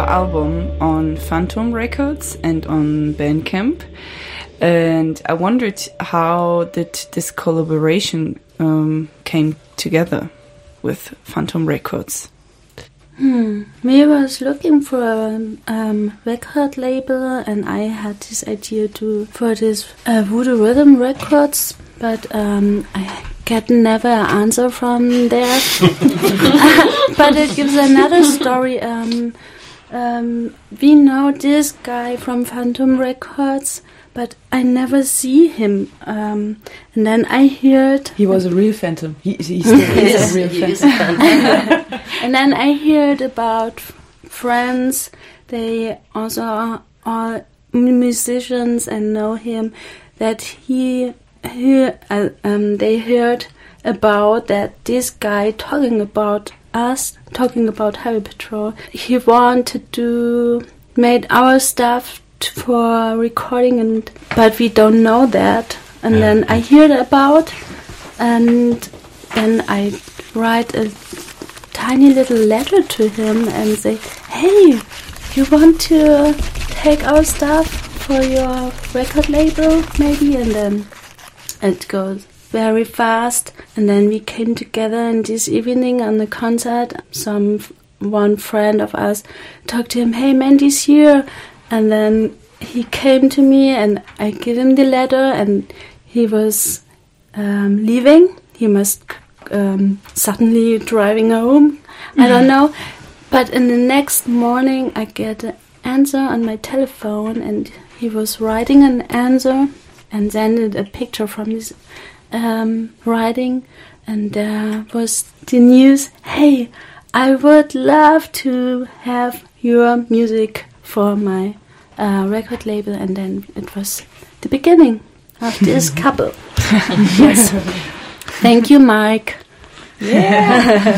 album on Phantom Records and on Bandcamp. And I wondered, how did this collaboration came together with Phantom Records? We was looking for a record label, and I had this idea for this Voodoo Rhythm Records, but I get never an answer from there. But it gives another story. We know this guy from Phantom Records, but I never see him. And then I heard... He was a real Phantom. He still is a real Phantom. And then I heard about friends. They also are musicians and know him. That they heard about that this guy talking about Heavy Patrol. He wanted to make our stuff for recording, but we don't know that. And then I heard about, and then I write a tiny little letter to him and say, hey, you want to take our stuff for your record label maybe? And then it goes very fast, and then we came together in this evening on the concert. One friend of us talked to him, hey, Mandy's here. And then he came to me and I gave him the letter, and he was leaving. He must suddenly driving home. I don't know. But in the next morning I get an answer on my telephone, and he was writing an answer and sent a picture from his writing, and there was the news, hey, I would love to have your music for my record label. And then it was the beginning of this couple. Yes. Thank you, Mike. Yeah.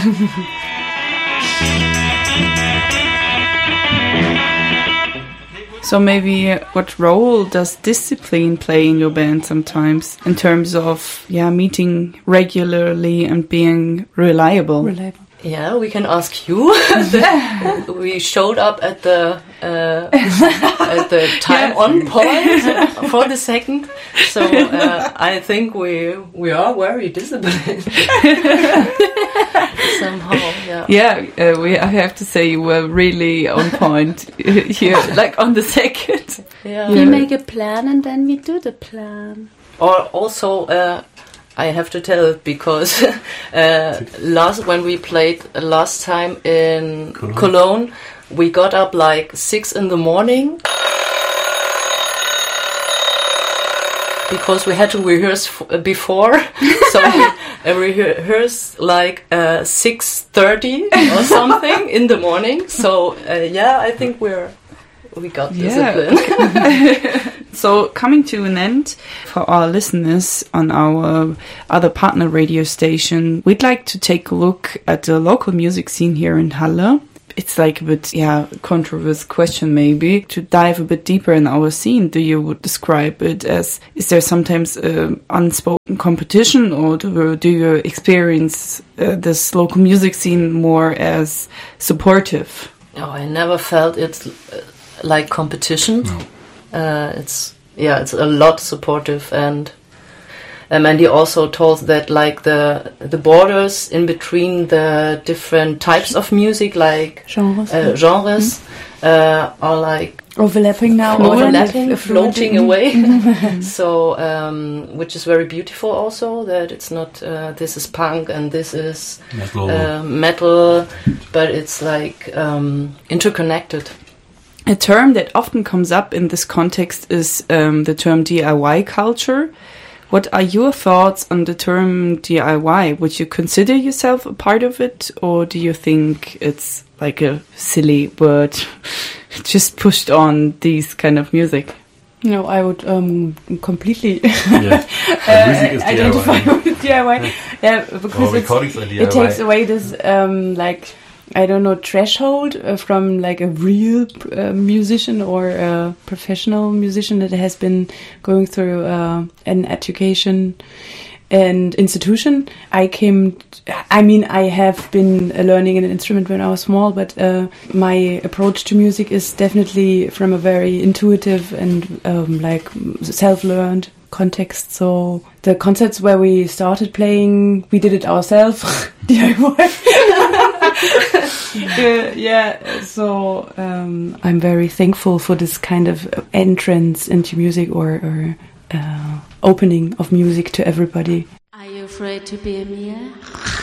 So maybe what role does discipline play in your band sometimes, in terms of meeting regularly and being reliable? Yeah, we can ask you. We showed up at the time on point for the second, so I think we are very disciplined somehow. I have to say you were really on point here, like on the second. Yeah. We make a plan and then we do the plan. Or also. I have to tell it because when we played last time in Cologne, we got up like 6 a.m. because we had to rehearse before. So we rehearsed like 6:30 or something in the morning. So I think we got discipline. So coming to an end, for our listeners on our other partner radio station, we'd like to take a look at the local music scene here in Halle. It's like a bit, controversial question maybe, to dive a bit deeper in our scene. Do you describe it as, is there sometimes unspoken competition, or do you experience this local music scene more as supportive? No, I never felt it's like competition. No. It's a lot supportive, and Mandy also told that like the borders in between the different types of music, like genres, are like overlapping now, floating away. So which is very beautiful also, that it's not this is punk and this is metal, but it's like interconnected. A term that often comes up in this context is the term DIY culture. What are your thoughts on the term DIY? Would you consider yourself a part of it, or do you think it's like a silly word just pushed on these kind of music? No, I would completely identify with DIY. Yeah, because it takes away this threshold from like a real musician or a professional musician that has been going through an education an institution. I have been learning an instrument when I was small, but my approach to music is definitely from a very intuitive and like self-learned context. So the concerts where we started playing, we did it ourselves, DIY. So I'm very thankful for this kind of entrance into music or opening of music to everybody. Are you afraid to be a Mia?